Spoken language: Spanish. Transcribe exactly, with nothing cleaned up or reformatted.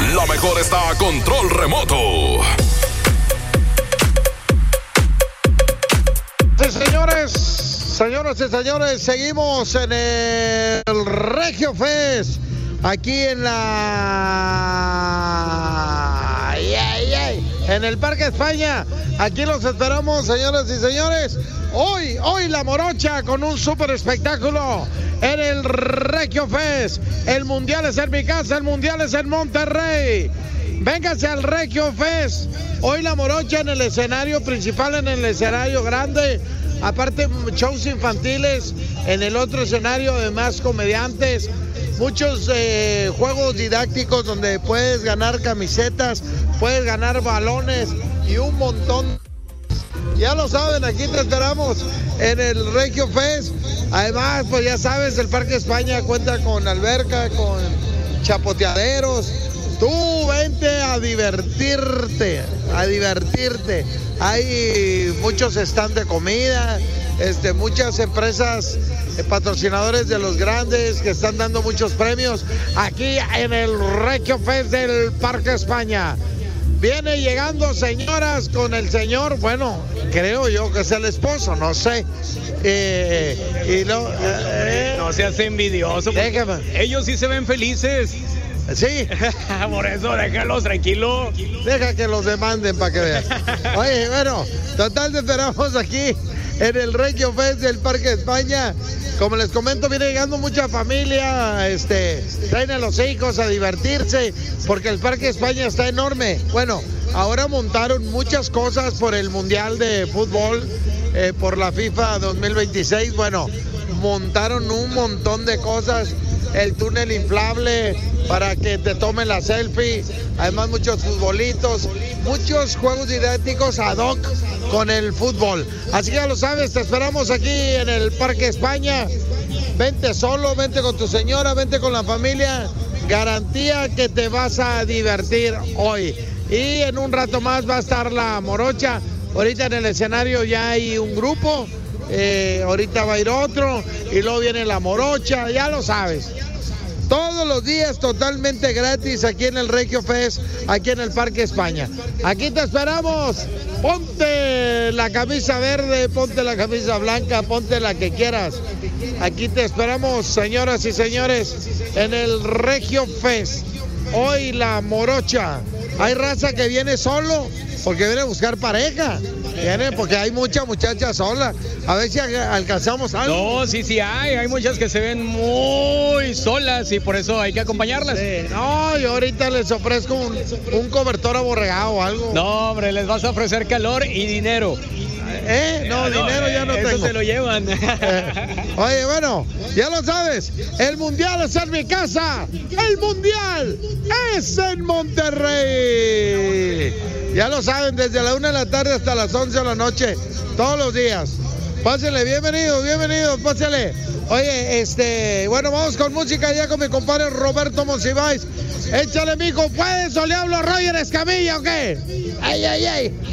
La mejor está a control remoto. Sí, señores, señoras y señores, seguimos en el Regio Fest, aquí en la... Ay, ay, ay. En el Parque España. Aquí los esperamos, señoras y señores. Hoy, hoy la Morocha con un súper espectáculo en el Regio Fest. El mundial es en mi casa, el mundial es en Monterrey. Véngase al Regio Fest. Hoy la Morocha en el escenario principal, en el escenario grande. Aparte, shows infantiles. En el otro escenario, además, comediantes. Muchos eh, juegos didácticos donde puedes ganar camisetas, puedes ganar balones y un montón. Ya lo saben, aquí te esperamos en el Regio Fest. Además, pues ya sabes, el Parque España cuenta con alberca, con chapoteaderos. Tú vente a divertirte, a divertirte. Hay muchos stands de comida, este, muchas empresas eh, patrocinadores de los grandes que están dando muchos premios aquí en el Regio Fest del Parque España. Viene llegando, señoras, con el señor, bueno, creo yo que es el esposo, no sé. Eh, y lo, eh, no seas envidioso. Déjame. Ellos sí se ven felices. Sí. Por eso déjalos tranquilos. Deja que los demanden para que vean. Oye, bueno, total, te esperamos aquí en el Regio Fest del Parque España. Como les comento, viene llegando mucha familia, este, traen a los hijos a divertirse, porque el Parque España está enorme. Bueno, ahora montaron muchas cosas por el Mundial de Fútbol, eh, por la FIFA dos mil veintiséis. Bueno, montaron un montón de cosas, el túnel inflable para que te tomen la selfie, además muchos futbolitos, muchos juegos didácticos ad hoc con el fútbol. Así que ya lo sabes, te esperamos aquí en el Parque España. Vente solo, vente con tu señora, vente con la familia, garantía que te vas a divertir hoy. Y en un rato más va a estar la Morocha. Ahorita en el escenario ya hay un grupo, eh, ahorita va a ir otro, y luego viene la Morocha, ya lo sabes. Todos los días totalmente gratis aquí en el Regio Fest, aquí en el Parque España. Aquí te esperamos. Ponte la camisa verde, ponte la camisa blanca, ponte la que quieras. Aquí te esperamos, señoras y señores, en el Regio Fest. Hoy la Morocha. Hay raza que viene solo porque viene a buscar pareja. Viene porque hay mucha muchacha sola. A ver si alcanzamos algo. No, sí, sí hay. Hay muchas que se ven muy solas y por eso hay que acompañarlas. Sí, no, yo ahorita les ofrezco un, un cobertor aborregado o algo. No, hombre, les vas a ofrecer calor y dinero. ¿Eh? No, no dinero ya no eso tengo. se lo llevan. Eh, oye, bueno, ya lo sabes. El mundial es en mi casa. El mundial es en Monterrey. Ya lo saben, desde la una de la tarde hasta las once de la noche, todos los días. Pásenle, bienvenidos, bienvenidos, pásenle. Oye, este, bueno, vamos con música ya con mi compadre Roberto Monsiváis. Échale, mijo, ¿puedes o le hablo a Roger Escamilla o qué? Ay, ay, ay.